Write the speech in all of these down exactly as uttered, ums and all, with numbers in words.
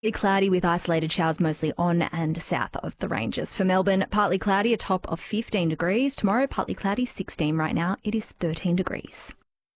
Cloudy with isolated showers mostly on and south of the ranges. For Melbourne, partly cloudy, a top of fifteen degrees. Tomorrow, partly cloudy, sixteen. Right now, it is thirteen degrees.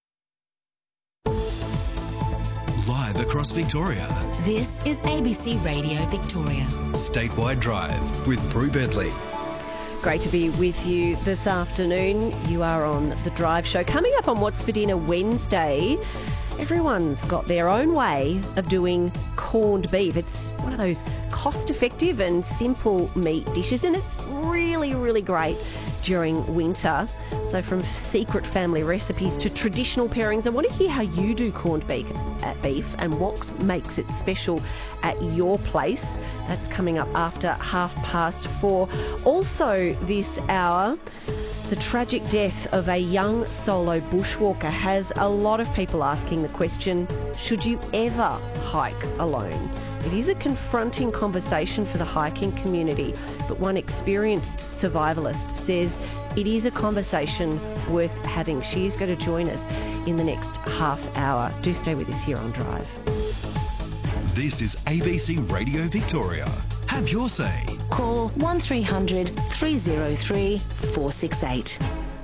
Live across Victoria. This is A B C Radio Victoria. Statewide Drive with Brew Bentley. Great to be with you this afternoon. You are on The Drive Show. Coming up on What's for Dinner Wednesday, everyone's got their own way of doing corned beef. It's one of those cost-effective and simple meat dishes, and it's really, really great during winter. So from secret family recipes to traditional pairings, I want to hear how you do corned beef, at beef and what makes it special at your place. That's coming up after half past four. Also this hour, the tragic death of a young solo bushwalker has a lot of people asking the question, should you ever hike alone? It is a confronting conversation for the hiking community, but one experienced survivalist says it is a conversation worth having. She is going to join us in the next half hour. Do stay with us here on Drive. This is A B C Radio Victoria. Have your say. Call one three hundred three oh three four six eight.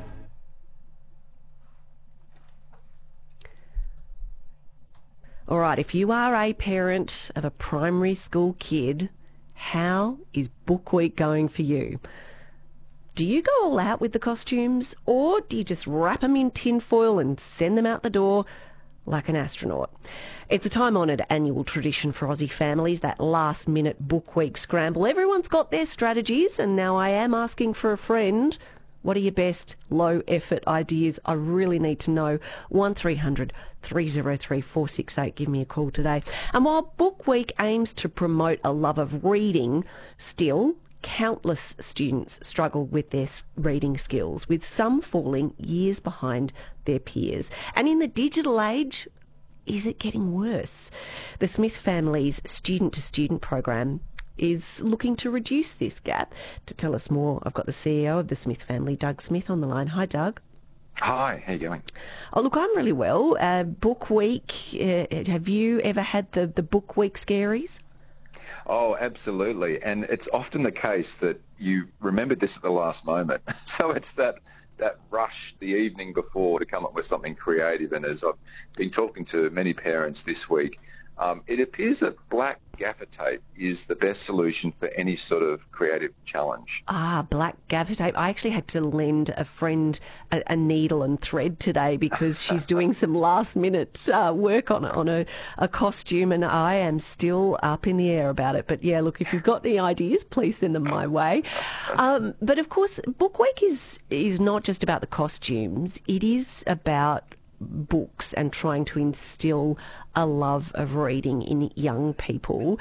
All right, if you are a parent of a primary school kid, how is Book Week going for you? Do you go all out with the costumes, or do you just wrap them in tinfoil and send them out the door like an astronaut? It's a time-honoured annual tradition for Aussie families, that last-minute Book Week scramble. Everyone's got their strategies, and now I am asking for a friend. What are your best low-effort ideas? I really need to know. one three hundred three oh three four six eight. Give me a call today. And while Book Week aims to promote a love of reading, still, countless students struggle with their reading skills, with some falling years behind their peers. And in the digital age, is it getting worse? The Smith family's student-to-student program is looking to reduce this gap. To tell us more, I've got the C E O of the Smith family, Doug Smith, on the line. Hi, Doug. Hi, how you going? Oh, look, I'm really well. Uh, Book Week, uh, have you ever had the, the Book Week scaries? Oh, absolutely. And it's often the case that you remembered this at the last moment. So it's that that rush the evening before to come up with something creative. And as I've been talking to many parents this week, um, it appears that black gaffer tape is the best solution for any sort of creative challenge. Ah, black gaffer tape. I actually had to lend a friend a, a needle and thread today because she's doing some last-minute uh, work on, on a, a costume, and I am still up in the air about it. But, yeah, look, if you've got any ideas, please send them my way. Um, but, of course, Book Week is, is not just about the costumes. It is about books and trying to instill a love of reading in young people.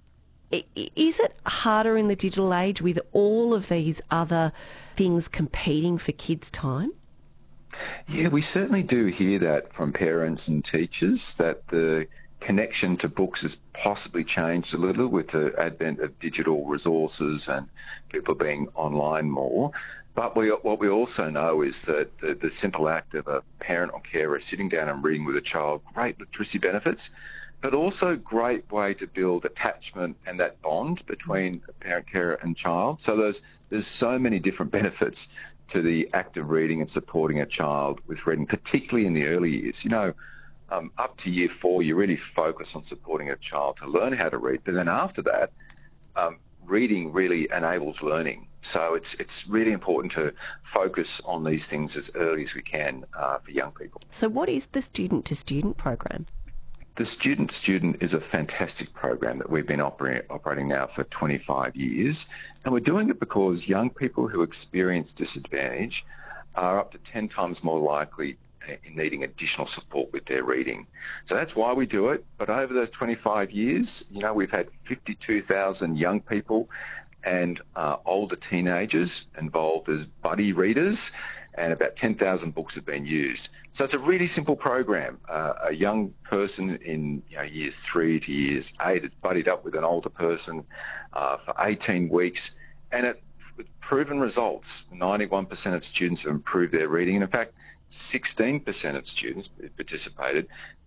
Is it harder in the digital age with all of these other things competing for kids' time? Yeah, we certainly do hear that from parents and teachers, that the connection to books has possibly changed a little with the advent of digital resources and people being online more. But we, what we also know is that the, the simple act of a parent or carer sitting down and reading with a child, great literacy benefits, but also great way to build attachment and that bond between a parent, carer and child. So there's, there's so many different benefits to the act of reading and supporting a child with reading, particularly in the early years. You know, um, up to year four, you really focus on supporting a child to learn how to read. But then after that, um, reading really enables learning. So it's it's really important to focus on these things as early as we can uh, for young people. So what is the student-to-student program? The Student-to-Student is a fantastic program that we've been operating, operating now for twenty-five years. And we're doing it because young people who experience disadvantage are up to ten times more likely in needing additional support with their reading. So that's why we do it. But over those twenty-five years, you know, we've had fifty-two thousand young people and uh, older teenagers involved as buddy readers, and about ten thousand books have been used. So it's a really simple program. Uh, a young person in you know, years three to years eight is buddied up with an older person uh, for eighteen weeks, and it, with proven results, ninety-one percent of students have improved their reading, and in fact, sixteen percent of students who participated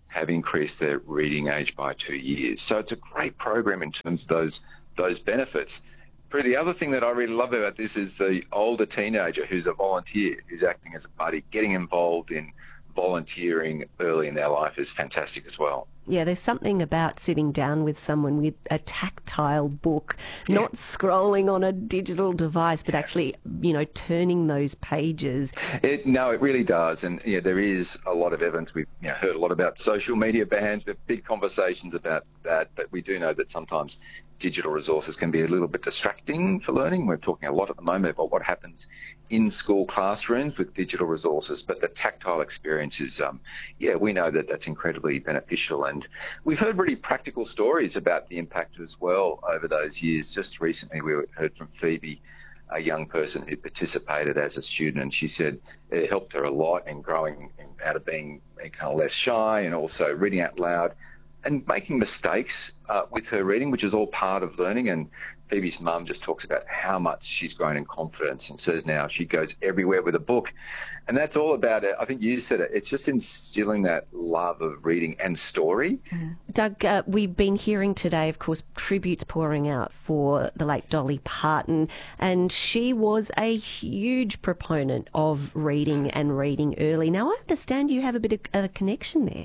have increased their reading age by two years. So it's a great program in terms of those those benefits. But the other thing that I really love about this is the older teenager who's a volunteer, who's acting as a buddy, getting involved in volunteering early in their life is fantastic as well. Yeah, there's something about sitting down with someone with a tactile book, yeah. not scrolling on a digital device, but actually, you know, turning those pages. It, no, it really does. And yeah, there is a lot of evidence. We've you know, heard a lot about social media bans, but big conversations about that. But we do know that sometimes digital resources can be a little bit distracting for learning. We're talking a lot at the moment about what happens in school classrooms with digital resources, but the tactile experience is, um, yeah, we know that that's incredibly beneficial. And we've heard really practical stories about the impact as well over those years. Just recently we heard from Phoebe, a young person who participated as a student, and she said it helped her a lot in growing out of being kind of less shy and also reading out loud and making mistakes uh, with her reading, which is all part of learning. And Phoebe's mum just talks about how much she's grown in confidence and says now she goes everywhere with a book. And that's all about it. I think you said it. It's just instilling that love of reading and story. Mm. Doug, uh, we've been hearing today, of course, tributes pouring out for the late Dolly Parton, and she was a huge proponent of reading and reading early. Now, I understand you have a bit of a connection there.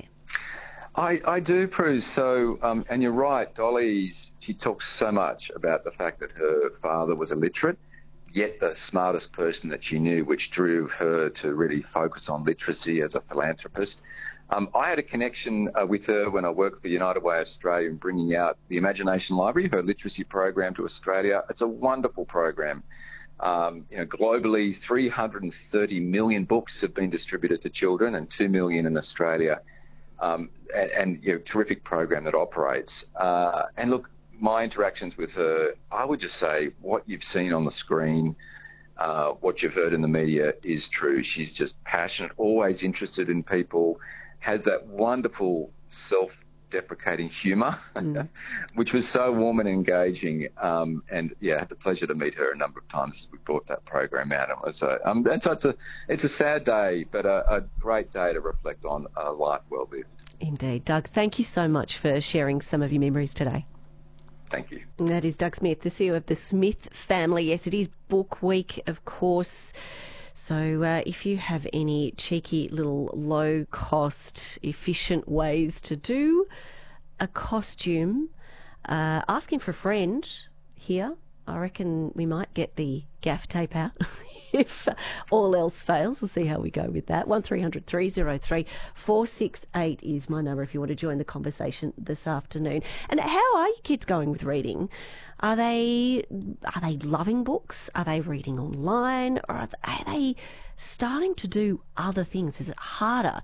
I, I do, Prue. So, um, and you're right, Dolly's, she talks so much about the fact that her father was illiterate, yet the smartest person that she knew, which drew her to really focus on literacy as a philanthropist. Um, I had a connection uh, with her when I worked for United Way Australia in bringing out the Imagination Library, her literacy program, to Australia. It's a wonderful program. Um, you know, globally, three hundred thirty million books have been distributed to children and two million in Australia. Um, and, and you know, terrific program that operates. Uh, and look, my interactions with her, I would just say what you've seen on the screen, uh, what you've heard in the media is true. She's just passionate, always interested in people, has that wonderful self-deprecating humour, mm. which was so warm and engaging. Um, and yeah, I had the pleasure to meet her a number of times as we brought that program out. And was a, um, and so it's a it's a sad day, but a, a great day to reflect on a life well lived. Indeed, Doug. Thank you so much for sharing some of your memories today. Thank you. And that is Doug Smith, the C E O of the Smith family. Yes, it is Book Week, of course. So uh, if you have any cheeky little low-cost, efficient ways to do a costume, uh, asking for a friend here, I reckon we might get the gaff tape out. If all else fails, we'll see how we go with that. one three hundred three oh three four six eight is my number if you want to join the conversation this afternoon. And how are your kids going with reading? Are they are they loving books? Are they reading online? Or are they, are they starting to do other things? Is it harder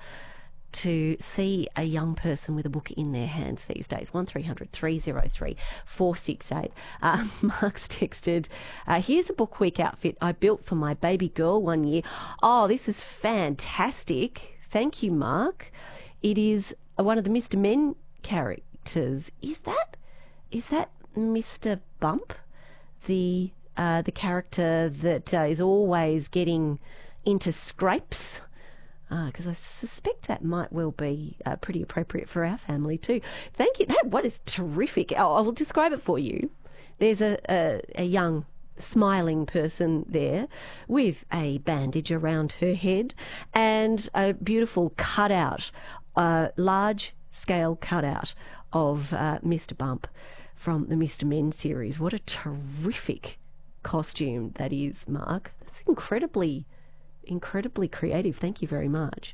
to see a young person with a book in their hands these days? one three hundred three oh three four six eight. Uh, Mark's texted, uh, here's a Book Week outfit I built for my baby girl one year. Oh, this is fantastic. Thank you, Mark. It is one of the Mister Men characters. Is that is that Mister Bump? The, uh, the character that uh, is always getting into scrapes? Because uh, I suspect that might well be uh, pretty appropriate for our family too. Thank you. That what is terrific. I'll, I'll describe it for you. There's a, a, a young, smiling person there with a bandage around her head and a beautiful cutout, uh, large-scale cutout of uh, Mister Bump from the Mister Men series. What a terrific costume that is, Mark. That's incredibly... incredibly creative. Thank you very much.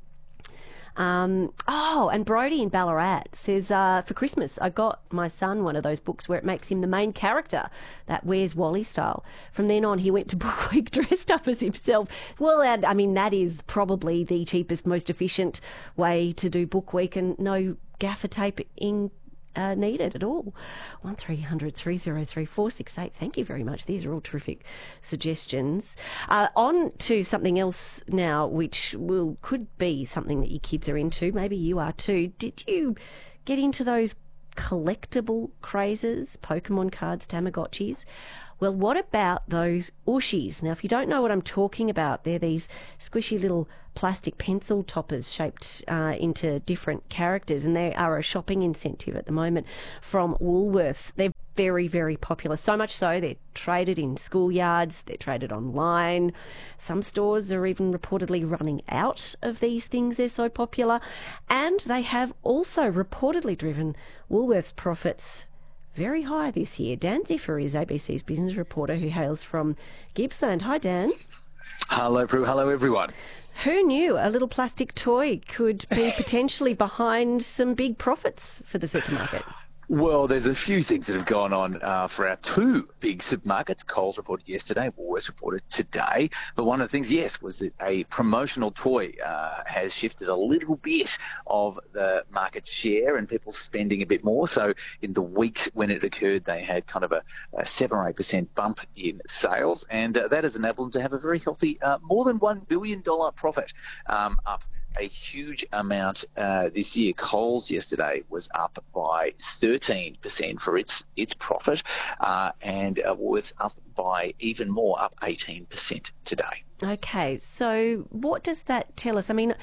Um, oh, and Brody in Ballarat says, uh, for Christmas, I got my son one of those books where it makes him the main character, that Where's Wally style. From then on, he went to Book Week dressed up as himself. Well, I mean, that is probably the cheapest, most efficient way to do Book Week, and no gaffer tape in Uh, needed at all. one three hundred three oh three four six eight. Thank you very much. These are all terrific suggestions. Uh, on to something else now, which will could be something that your kids are into. Maybe you are too. Did you get into those collectible crazes, Pokemon cards, Tamagotchis. Well, what about those Ooshies? Now, if you don't know what I'm talking about, they're these squishy little plastic pencil toppers shaped uh, into different characters, and they are a shopping incentive at the moment from Woolworths. They're very, very popular, so much so they're traded in schoolyards, they're traded online. Some stores are even reportedly running out of these things, they're so popular. And they have also reportedly driven Woolworths profits very high this year. Dan Ziffer is A B C's business reporter who hails from Gippsland. Hi, Dan. Hello, Prue. Hello, everyone. Who knew a little plastic toy could be potentially behind some big profits for the supermarket? Well, there's a few things that have gone on uh, for our two big supermarkets. Coles reported yesterday, Woolworths reported today. But one of the things, yes, was that a promotional toy uh, has shifted a little bit of the market share and people spending a bit more. So in the weeks when it occurred, they had kind of a, a seven or eight percent bump in sales. And uh, that has enabled them to have a very healthy, uh, more than one billion dollars profit, um, up a huge amount uh, this year. Coles yesterday was up by thirteen percent for its its profit, uh, and uh, Woolworths up by even more, up eighteen percent today. Okay, so what does that tell us? I mean,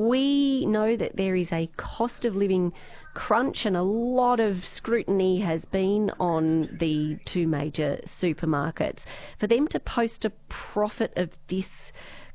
we know that there is a cost of living crunch and a lot of scrutiny has been on the two major supermarkets. For them to post a profit of this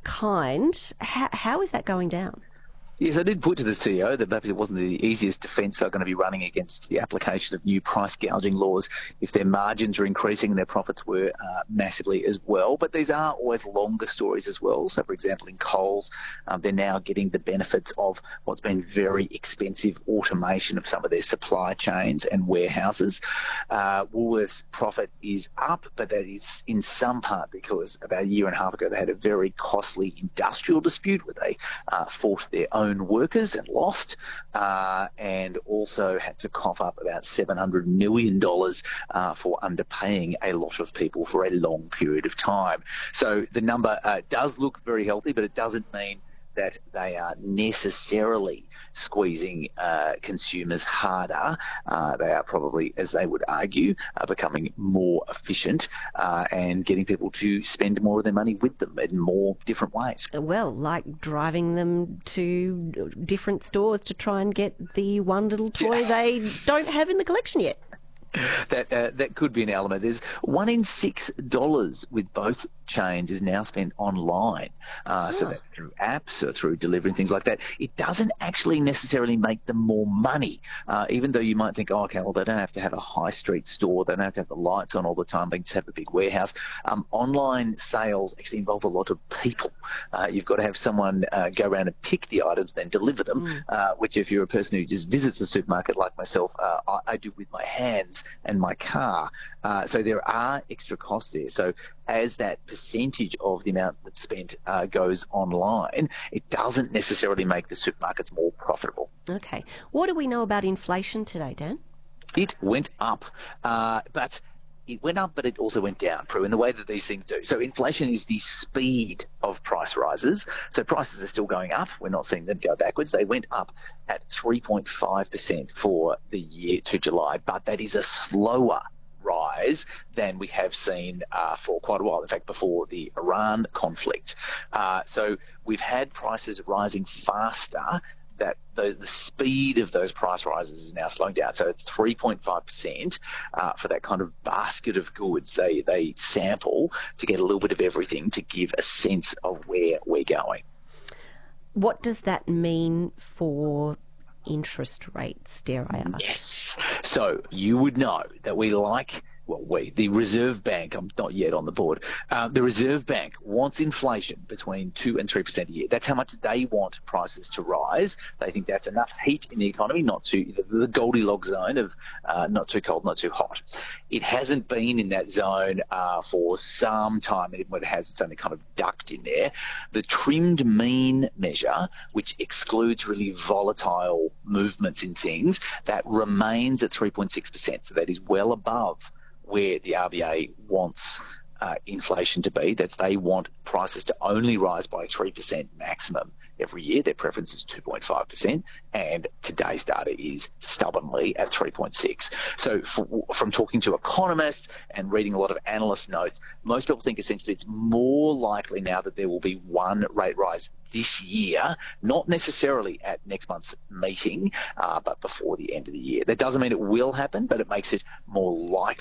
kind, how, how is that going down? Yes, I did put to the C E O that perhaps it wasn't the easiest defence they're going to be running against the application of new price gouging laws if their margins are increasing and their profits were uh, massively as well. But these are always longer stories as well. So, for example, in Coles, um, they're now getting the benefits of what's been very expensive automation of some of their supply chains and warehouses. Uh, Woolworths' profit is up, but that is in some part because about a year and a half ago they had a very costly industrial dispute where they uh, fought their own workers and lost, uh, and also had to cough up about seven hundred million dollars uh, for underpaying a lot of people for a long period of time. So the number uh, does look very healthy, but it doesn't mean that they are necessarily squeezing uh, consumers harder. Uh, they are probably, as they would argue, uh, becoming more efficient uh, and getting people to spend more of their money with them in more different ways. Well, like driving them to different stores to try and get the one little toy they don't have in the collection yet. That uh, that could be an element. There's one in six dollars with both chains is now spent online, uh, oh. so that through apps or through delivery and things like that. It doesn't actually necessarily make them more money, uh, even though you might think, oh, okay, well, they don't have to have a high street store, they don't have to have the lights on all the time, they can just have a big warehouse. Um, online sales actually involve a lot of people. Uh, you've got to have someone uh, go around and pick the items, then deliver them, mm. uh, which if you're a person who just visits the supermarket like myself, uh, I, I do with my hands and my car. Uh, so there are extra costs there. So as that percentage of the amount that's spent uh, goes online, it doesn't necessarily make the supermarkets more profitable. Okay. What do we know about inflation today, Dan? It went up, uh, but it went up, but it also went down, Prue, in the way that these things do. So inflation is the speed of price rises. So prices are still going up. We're not seeing them go backwards. They went up at three point five percent for the year to July, but that is a slower rise than we have seen uh, for quite a while, in fact, before the Iran conflict. Uh, so we've had prices rising faster. That the, the speed of those price rises is now slowing down. So three point five percent uh, for that kind of basket of goods they, they sample to get a little bit of everything to give a sense of where we're going. What does that mean for interest rates, dare I ask? Yes. So you would know that we like, well, we, the Reserve Bank, I'm not yet on the board, uh, the Reserve Bank wants inflation between two and three percent a year. That's how much they want prices to rise. They think that's enough heat in the economy, not too, the Goldilocks zone of uh, not too cold, not too hot. It hasn't been in that zone uh, for some time. When it has, it's only kind of ducked in there. The trimmed mean measure, which excludes really volatile movements in things, that remains at three point six percent. So that is well above where the R B A wants uh, inflation to be, that they want prices to only rise by three percent maximum every year. Their preference is two point five percent, and today's data is stubbornly at three point six. So for, from talking to economists and reading a lot of analyst notes, most people think essentially it's more likely now that there will be one rate rise this year, not necessarily at next month's meeting, uh, but before the end of the year. That doesn't mean it will happen, but it makes it more likely